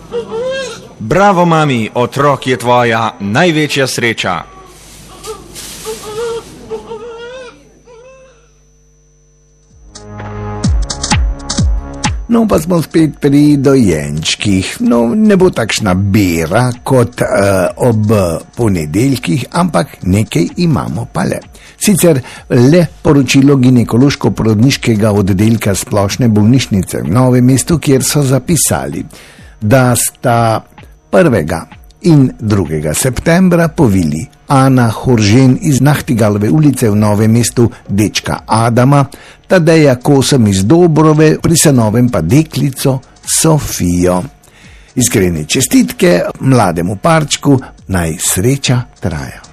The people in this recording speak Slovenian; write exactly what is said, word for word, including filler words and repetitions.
Bravo, mami, otrok je tvoja največja sreča. No, pa smo spet pri dojenčkih. No, ne bo takšna bera kot uh, ob ponedeljkih, ampak nekaj imamo pa le. Sicer le poročilo ginekološko-porodniškega oddelka Splošne bolnišnice v Novem mestu, kjer so zapisali, da sta prvega in drugega septembra povili Ana Horžen iz Nahtigalove ulice v Novem mestu dečka Adama, Tadeja Kosem iz Dobrove, pri Senovem pa deklico Sofijo. Iskrene čestitke mlademu parčku, naj sreča traja.